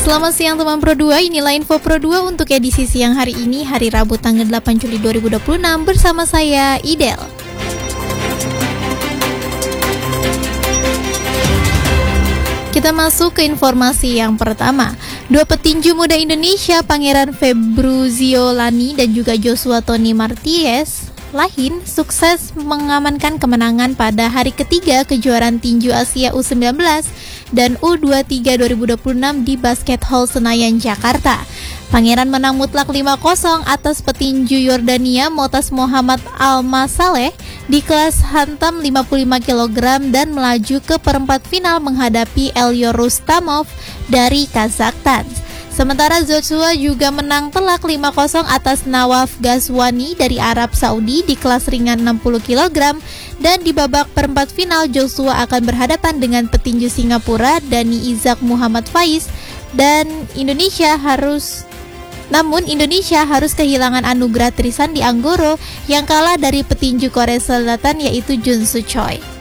Selamat siang teman Pro 2, inilah info Pro 2 untuk edisi siang hari ini, hari Rabu tanggal 8 Juli 2026 bersama saya, Idel. Kita masuk ke informasi yang pertama. Dua petinju muda Indonesia, Pangeran Februzio Lani dan juga Joshua Tony Martinez Lahin, sukses mengamankan kemenangan pada hari ketiga kejuaraan tinju Asia U19 dan U23 2026 di Basket Hall Senayan, Jakarta. Pangeran menang mutlak 5-0 atas petinju Yordania Motas Muhammad Al-Masaleh di kelas hantam 55 kg dan melaju ke perempat final menghadapi Elyor Rustamov dari Kazakhstan. Sementara Joshua juga menang telak 5-0 atas Nawaf Ghazwani dari Arab Saudi di kelas ringan 60 kg dan di babak perempat final Joshua akan berhadapan dengan petinju Singapura Dani Izak Muhammad Faiz Indonesia harus kehilangan anugerah Trisandi Anggoro yang kalah dari petinju Korea Selatan yaitu Jun Soo Choi.